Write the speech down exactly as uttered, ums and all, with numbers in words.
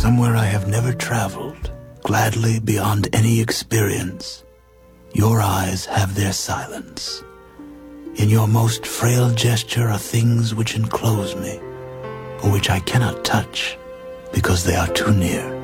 somewhere I have never traveled, gladly beyond any experience, your eyes have their silence. In your most frail gesture are things which enclose me, or which I cannot touch because they are too near.